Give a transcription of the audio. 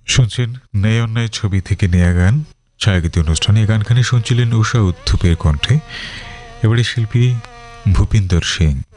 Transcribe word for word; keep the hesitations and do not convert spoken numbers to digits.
শুনছেন ন্যায় অন্যায় ছবি থেকে নেয়া গান, ছায়াগীতি অনুষ্ঠানে। এই গানখানি শুনছিলেন ঊষা উত্থুপের কণ্ঠে। এবারে শিল্পী ভূপিন্দর সিং।